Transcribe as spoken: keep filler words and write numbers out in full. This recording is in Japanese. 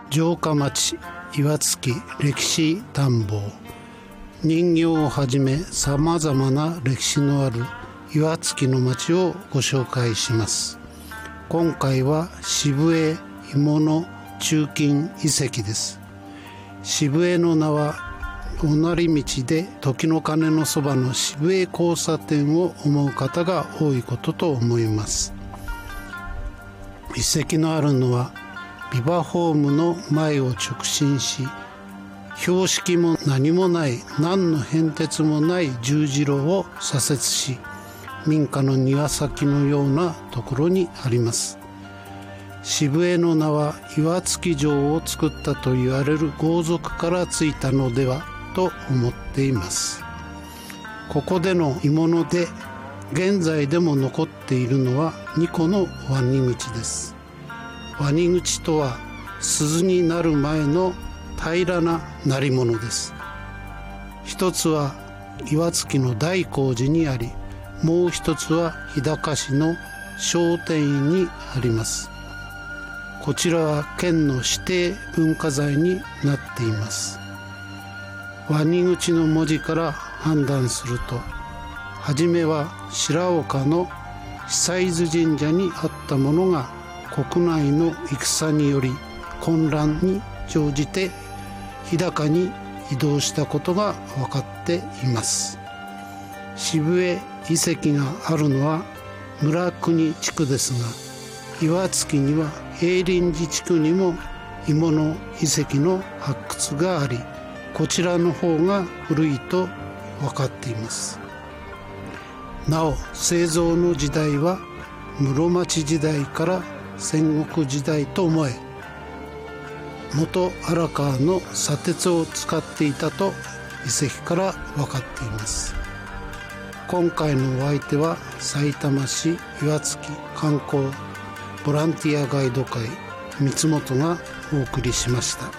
城下町岩槻歴史探訪。人形をはじめさまざまな歴史のある岩槻の町をご紹介します。今回は渋江鋳物鋳金遺跡です。渋江の名はおなり道で時の鐘のそばの渋江交差点を思う方が多いことと思います。遺跡のあるのはビバホームの前を直進し、標識も何もない何の変哲もない十字路を左折し、民家の庭先のようなところにあります。渋江の名は岩槻城を作ったと言われる豪族からついたのではと思っています。ここでの鋳物で現在でも残っているのはにこのワニ口です。ワニ口とは鈴になる前の平らな鳴り物です。一つは岩槻の大光寺にあり、もう一つは日高市の商店院にあります。こちらは県の指定文化財になっています。ワニ口の文字から判断すると、はじめは白岡の久伊豆神社にあったものが国内の戦により混乱に乗じて日高に移動したことが分かっています。渋江遺跡があるのは村国地区ですが、岩槻には平林寺地区にも鋳物遺跡の発掘があり、こちらの方が古いと分かっています。なお製造の時代は室町時代から戦国時代と思え、元荒川の砂鉄を使っていたと遺跡から分かっています。今回のお相手はさいたま市岩槻観光ボランティアガイド会三本がお送りしました。